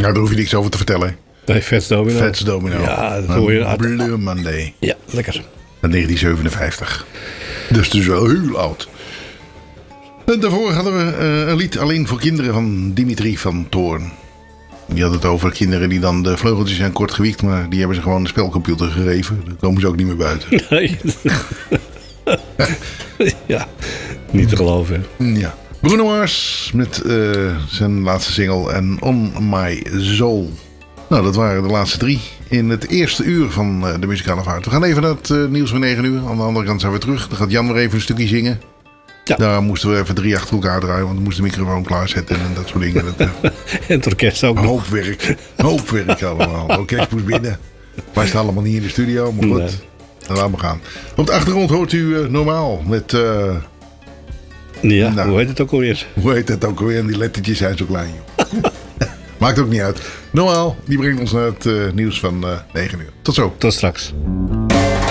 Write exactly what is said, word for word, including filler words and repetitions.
daar hoef je niks over te vertellen. Nee, Fats Domino. Fats Domino. Ja, dat hoor je. Blue Monday. Ja, lekker. Uit negentien zevenenvijftig. Dus dus wel heel oud. En daarvoor hadden we uh, een lied alleen voor kinderen van Dimitri van Toorn. Die had het over kinderen die dan de vleugeltjes zijn kort gewiekt, maar die hebben ze gewoon een spelcomputer gegeven. Daar komen ze ook niet meer buiten. Nee. Ja, niet te geloven. Ja. Bruno Mars met uh, zijn laatste single en On My Soul. Nou, dat waren de laatste drie in het eerste uur van uh, de muzikale vaart. We gaan even naar het uh, nieuws van negen uur. Aan de andere kant zijn we terug. Dan gaat Jan weer even een stukje zingen. Ja. Daar moesten we even drie achter elkaar draaien, want we moesten de microfoon klaarzetten en dat soort dingen. Dat, uh, en het orkest ook nog. Hoop werk. Hoop werk allemaal. Het orkest moest binnen. Wij staan allemaal niet in de studio, maar goed. Nee. Dan laten we gaan. Op de achtergrond hoort u uh, normaal met... Uh, ja, nou, hoe heet het ook alweer? Hoe heet het ook alweer? Die lettertjes zijn zo klein, joh. Maakt ook niet uit. Normaal, die brengt ons naar het uh, nieuws van uh, negen uur. Tot zo. Tot straks.